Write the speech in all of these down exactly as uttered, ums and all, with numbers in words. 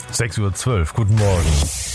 sechs Uhr zwölf, guten Morgen.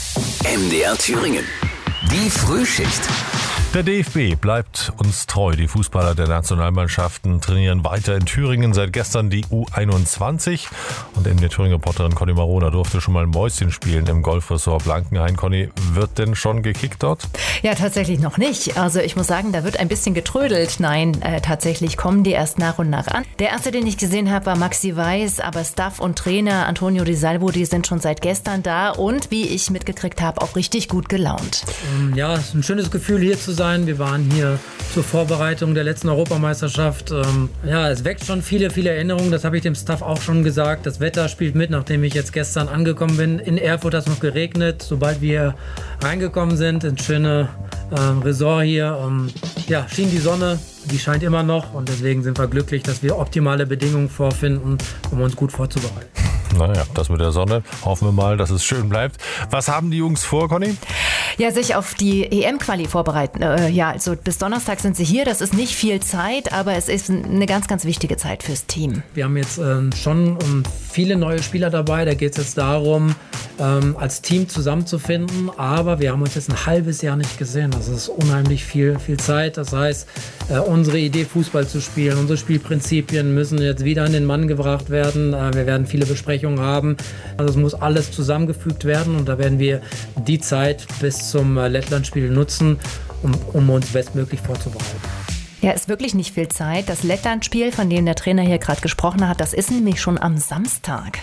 M D R Thüringen, die Frühschicht. Der D F B bleibt uns treu. Die Fußballer der Nationalmannschaften trainieren weiter in Thüringen. Seit gestern die U einundzwanzig. Und M D R-Thüringen-Reporterin Conny Marona durfte schon mal Mäuschen spielen im Golfresort Blankenhain. Conny, wird denn schon gekickt dort? Ja, tatsächlich noch nicht. Also ich muss sagen, da wird ein bisschen getrödelt. Nein, äh, tatsächlich kommen die erst nach und nach an. Der erste, den ich gesehen habe, war Maxi Weiß. Aber Staff und Trainer Antonio Di Salvo, die sind schon seit gestern da. Und wie ich mitgekriegt habe, auch richtig gut gelaunt. Ja, es ist ein schönes Gefühl, hier zu sein. Wir waren hier zur Vorbereitung der letzten Europameisterschaft. Ja, es weckt schon viele, viele Erinnerungen. Das habe ich dem Staff auch schon gesagt. Das Wetter spielt mit, nachdem ich jetzt gestern angekommen bin. In Erfurt hat es noch geregnet. Sobald wir reingekommen sind ins schöne äh, Resort hier, ähm, ja, schien die Sonne. Die scheint immer noch und deswegen sind wir glücklich, dass wir optimale Bedingungen vorfinden, um uns gut vorzubereiten. Naja, das mit der Sonne. Hoffen wir mal, dass es schön bleibt. Was haben die Jungs vor, Conny? Ja, sich auf die E M-Quali vorbereiten. Äh, ja, also bis Donnerstag sind sie hier. Das ist nicht viel Zeit, aber es ist eine ganz, ganz wichtige Zeit fürs Team. Wir haben jetzt äh, schon um, viele neue Spieler dabei. Da geht es jetzt darum, ähm, als Team zusammenzufinden. Aber wir haben uns jetzt ein halbes Jahr nicht gesehen. Das ist unheimlich viel, viel Zeit. Das heißt, äh, unsere Idee, Fußball zu spielen, unsere Spielprinzipien müssen jetzt wieder an den Mann gebracht werden. Äh, wir werden viele Besprechungen haben. Also es muss alles zusammengefügt werden und da werden wir die Zeit bis zum Lettland-Spiel nutzen, um, um uns bestmöglich vorzubereiten. Ja, ist wirklich nicht viel Zeit. Das Lettland-Spiel, von dem der Trainer hier gerade gesprochen hat, das ist nämlich schon am Samstag.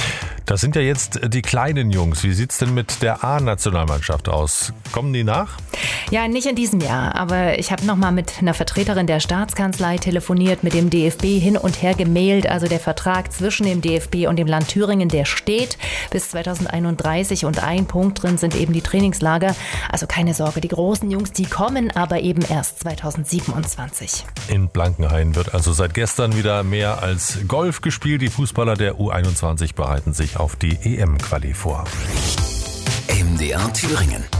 Das sind ja jetzt die kleinen Jungs. Wie sieht es denn mit der A-Nationalmannschaft aus? Kommen die nach? Ja, nicht in diesem Jahr, aber ich habe noch mal mit einer Vertreterin der Staatskanzlei telefoniert, mit dem D F B hin und her gemailt. Also der Vertrag zwischen dem D F B und dem Land Thüringen, der steht bis zweitausendeinunddreißig und ein Punkt drin sind eben die Trainingslager. Also keine Sorge, die großen Jungs, die kommen aber eben erst zweitausendsiebenundzwanzig. In Blankenhain wird also seit gestern wieder mehr als Golf gespielt. Die Fußballer der U einundzwanzig bereiten sich auf die E M-Quali vor. M D R Thüringen.